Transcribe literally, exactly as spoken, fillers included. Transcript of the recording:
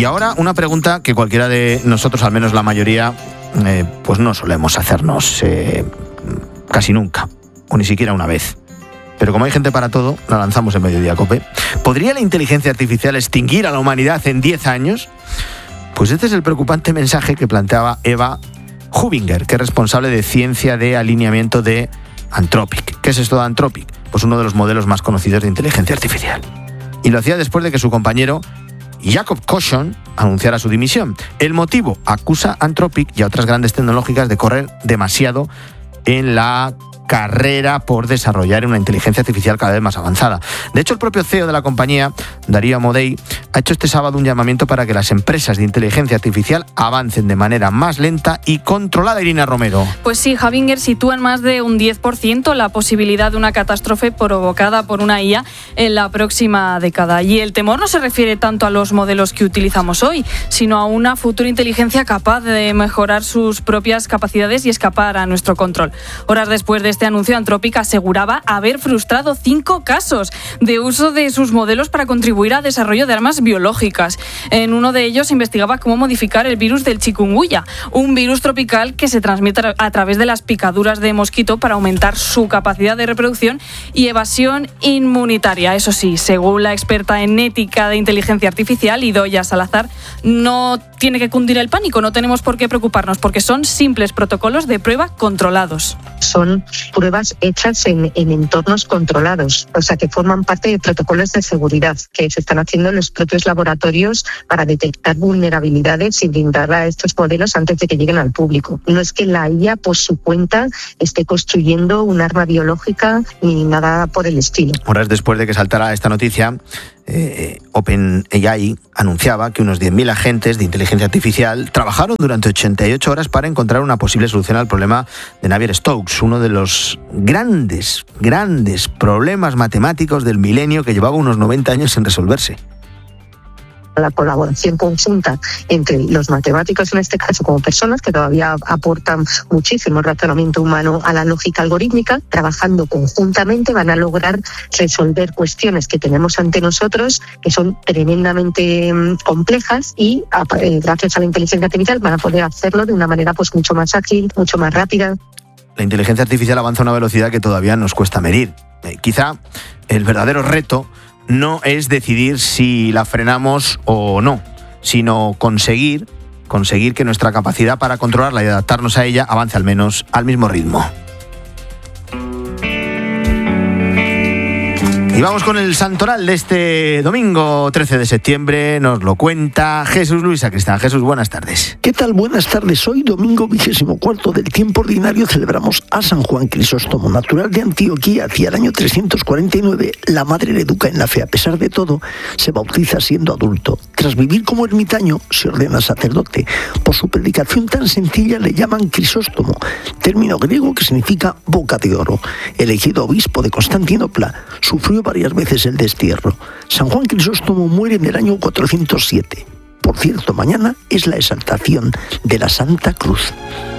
ahora una pregunta que cualquiera de nosotros, al menos la mayoría, eh, pues no solemos hacernos eh, casi nunca, o ni siquiera una vez. Pero como hay gente para todo, la lanzamos en Mediodía Cope. ¿Podría la inteligencia artificial extinguir a la humanidad en diez años? Pues este es el preocupante mensaje que planteaba Eva Hubinger, que es responsable de ciencia de alineamiento de Anthropic. ¿Qué es esto de Anthropic? Pues uno de los modelos más conocidos de inteligencia artificial. Y lo hacía después de que su compañero Jacob Koschon anunciara su dimisión. El motivo: acusa a Anthropic y a otras grandes tecnológicas de correr demasiado en la carrera por desarrollar una inteligencia artificial cada vez más avanzada. De hecho, el propio C E O de la compañía, Darío Amodei, ha hecho este sábado un llamamiento para que las empresas de inteligencia artificial avancen de manera más lenta y controlada. Irina Romero. Pues sí, Hubinger sitúa en más de un diez por ciento la posibilidad de una catástrofe provocada por una I A en la próxima década. Y el temor no se refiere tanto a los modelos que utilizamos hoy, sino a una futura inteligencia capaz de mejorar sus propias capacidades y escapar a nuestro control. Horas después de este anuncio, Anthropic aseguraba haber frustrado cinco casos de uso de sus modelos para contribuir al desarrollo de armas biológicas. En uno de ellos se investigaba cómo modificar el virus del chikungunya, un virus tropical que se transmite a través de las picaduras de mosquito para aumentar su capacidad de reproducción y evasión inmunitaria. Eso sí, según la experta en ética de inteligencia artificial, Idoia Salazar, no tiene que cundir el pánico, no tenemos por qué preocuparnos, porque son simples protocolos de prueba controlados. Son pruebas hechas en, en entornos controlados, o sea que forman parte de protocolos de seguridad que se están haciendo en los propios laboratorios para detectar vulnerabilidades y brindar a estos modelos antes de que lleguen al público. No es que la I A por su cuenta esté construyendo un arma biológica ni nada por el estilo. Horas después de que saltara esta noticia, eh, OpenAI anunciaba que unos diez mil agentes de inteligencia artificial trabajaron durante ochenta y ocho horas para encontrar una posible solución al problema de Navier-Stokes, uno de los grandes, grandes problemas matemáticos del milenio que llevaba unos noventa años sin resolverse. La colaboración conjunta entre los matemáticos, en este caso como personas que todavía aportan muchísimo razonamiento humano a la lógica algorítmica, trabajando conjuntamente van a lograr resolver cuestiones que tenemos ante nosotros que son tremendamente complejas y gracias a la inteligencia artificial van a poder hacerlo de una manera pues mucho más ágil, mucho más rápida. La inteligencia artificial avanza a una velocidad que todavía nos cuesta medir. Eh, quizá el verdadero reto no es decidir si la frenamos o no, sino conseguir, conseguir que nuestra capacidad para controlarla y adaptarnos a ella avance al menos al mismo ritmo. Y vamos con el santoral de este domingo trece de septiembre. Nos lo cuenta Jesús Luis Sacristán. Jesús, buenas tardes. ¿Qué tal? Buenas tardes. Hoy, domingo vigésimo cuarto del tiempo ordinario, celebramos a San Juan Crisóstomo, natural de Antioquía. Hacia el año trescientos cuarenta y nueve, la madre le educa en la fe. A pesar de todo, se bautiza siendo adulto. Tras vivir como ermitaño, se ordena sacerdote. Por su predicación tan sencilla le llaman Crisóstomo, término griego que significa boca de oro. Elegido obispo de Constantinopla, sufrió varias veces el destierro. San Juan Crisóstomo muere en el año cuatrocientos siete. Por cierto, mañana es la exaltación de la Santa Cruz.